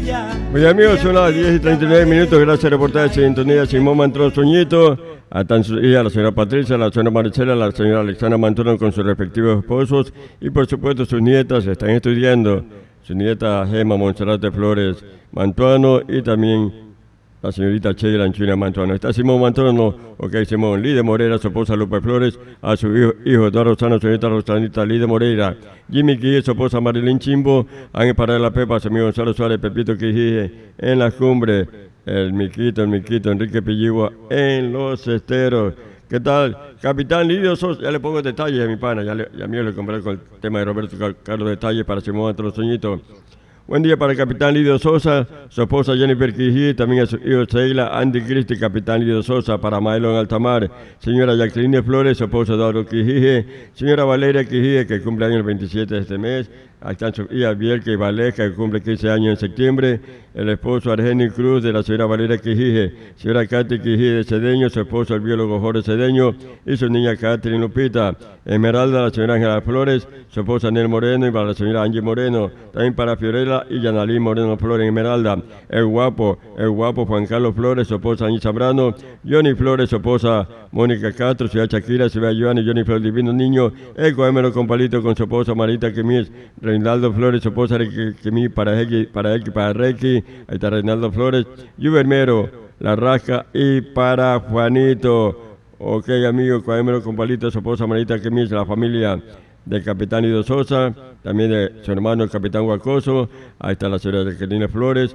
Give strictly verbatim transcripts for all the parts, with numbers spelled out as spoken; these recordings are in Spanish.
Mis amigos, son las diez y treinta y nueve minutos. Gracias al reportaje de sintonía Simón Mantrón Soñito. A tan su hija, la señora Patricia, la señora Maricela, la señora Alexandra Mantrón con sus respectivos esposos. Y por supuesto sus nietas están estudiando. Su nieta Gema Monserrate Flores Mantuano y también la señorita Sheila Anchina Mantuano. Está Simón Mantuano, ok, Simón. Lide Moreira, su esposa Lupe Flores, a su hijo, hijo Eduardo Rosano, su nieta Rosanita Lide Moreira. Jimmy Quijé, su esposa Marilyn Chimbo, Ángel Parada de la Pepa, su amigo Gonzalo Suárez, Pepito Quijé, en la cumbre, el Miquito, el Miquito, Enrique Pilligua, en Los Esteros. ¿Qué tal? Capitán Lidio Sosa, ya le pongo detalles a mi pana, ya, le, ya mío le compré con el tema de Roberto Carlos detalles para Simón Mantuano Soñito. Buen día para el capitán Lidio Sosa, su esposa Jennifer Quijé, también a su hijo Sheila, Andy Cristi, capitán Lidio Sosa, para Maelo en Altamar, señora Jacqueline Flores, su esposo Eduardo Quijé, señora Valeria Quijé, que cumple año el veintisiete de este mes, ahí están su hija Bielka y Valesca, que cumple quince años en septiembre, el esposo Argenio Cruz de la señora Valeria Quijé, señora Katy Quijé de Cedeño, su esposo el biólogo Jorge Cedeño, y su niña Catherine Lupita, Esmeralda, la señora Ángela Flores, su esposa Nel Moreno, y para la señora Angie Moreno, también para Fiorella y Yanalí Moreno Flores en Esmeralda, el guapo, el guapo Juan Carlos Flores, su esposa Angie Zambrano, Johnny Flores, su esposa Mónica Castro, ciudad Shakira, ciudad Joana y Johnny Flores Divino Niño, el coémelo con palito con su esposa Marita Quimís, Reinaldo Flores, su esposa Quimís para X, para X, para Reiki, ahí está Reinaldo Flores, Yubermero, La Rasca y para Juanito. Ok, amigo, coémelo con palito, su esposa Marita Quimís, la familia del capitán Lidio Sosa, también de su hermano el capitán Guacoso, ahí está la señora Jacqueline Flores,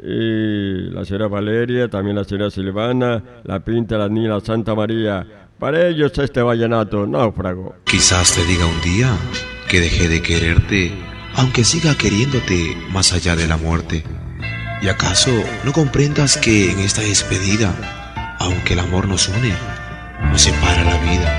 y la señora Valeria, también la señora Silvana, la Pinta, la niña Santa María. Para ellos este vallenato, náufrago. Quizás te diga un día que dejé de quererte, aunque siga queriéndote más allá de la muerte. ¿Y acaso no comprendas que en esta despedida, aunque el amor nos une, nos separa la vida?